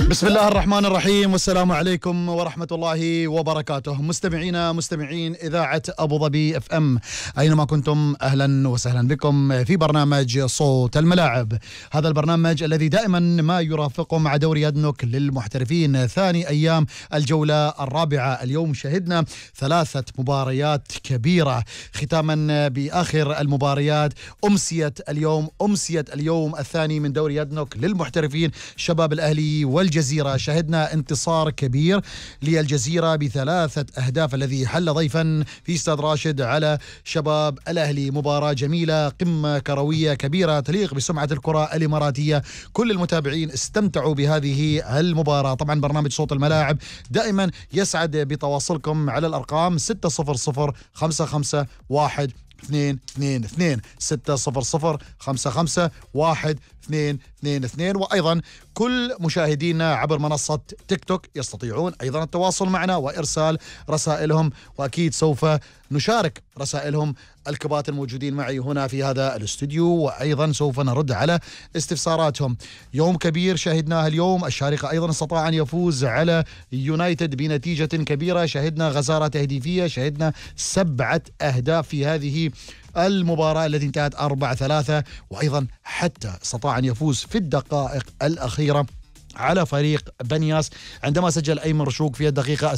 بسم الله الرحمن الرحيم، والسلام عليكم ورحمة الله وبركاته. مستمعين إذاعة أبو ظبي اف ام أينما كنتم، أهلا وسهلا بكم في برنامج صوت الملاعب. هذا البرنامج الذي دائما ما يرافقكم مع دوري أدنوك للمحترفين، ثاني أيام الجولة الرابعة. اليوم شهدنا 3 مباريات كبيرة، ختاما بآخر المباريات أمسية اليوم الثاني من دوري أدنوك للمحترفين، شباب الأهلي والجزيرة. شهدنا انتصار كبير للجزيرة ب3 أهداف، الذي حل ضيفا في استاد راشد على شباب الأهلي. مباراة جميلة، قمة كروية كبيرة تليق بسمعة الكرة الإماراتية. كل المتابعين استمتعوا بهذه المباراة. طبعا برنامج صوت الملاعب دائما يسعد بتواصلكم على الأرقام 600 55 1 222 600 55 1 222. وأيضا كل مشاهدينا عبر منصة تيك توك يستطيعون أيضا التواصل معنا وإرسال رسائلهم، وأكيد سوف نشارك رسائلهم الكباتن الموجودين معي هنا في هذا الاستوديو، وأيضا سوف نرد على استفساراتهم. يوم كبير شاهدناه اليوم. الشارقة أيضا استطاع أن يفوز على يونايتد بنتيجة كبيرة. شاهدنا غزارة تهديفية، شاهدنا 7 أهداف في هذه المباراة التي انتهت 4-3، وأيضا حتى استطاع أن يفوز في الدقائق الأخيرة على فريق بنياس عندما سجل أيمن رشوق في الدقيقة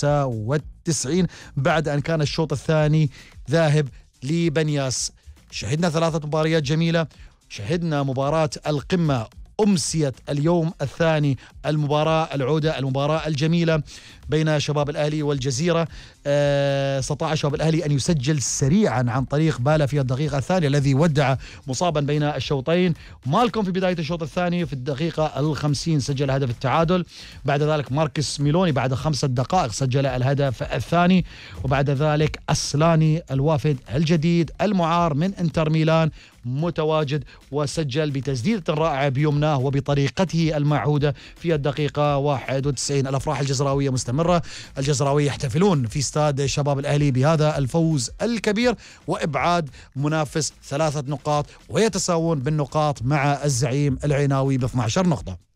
96 بعد أن كان الشوط الثاني ذاهب لبنياس. شهدنا 3 مباريات جميلة. شهدنا مباراة القمة أمسية اليوم الثاني، المباراة العودة، المباراة الجميلة بين شباب الأهلي والجزيرة. استطاع شباب الأهلي أن يسجل سريعا عن طريق بالا في الدقيقة الثانية الذي ودع مصابا بين الشوطين. مالكم في بداية الشوط الثاني في الدقيقة 50 سجل هدف التعادل. بعد ذلك ماركس ميلوني بعد 5 دقائق سجل الهدف الثاني. وبعد ذلك أسلاني الوافد الجديد المعار من انتر ميلان متواجد وسجل بتسديدة رائعة بيمناه وبطريقته المعهودة في الدقيقة 91. الأفراح الجزراوية مستمرة، الجزراوية يحتفلون في استاد شباب الأهلي بهذا الفوز الكبير وإبعاد منافس 3 نقاط، ويتساوون بالنقاط مع الزعيم العناوي ب12 نقطة.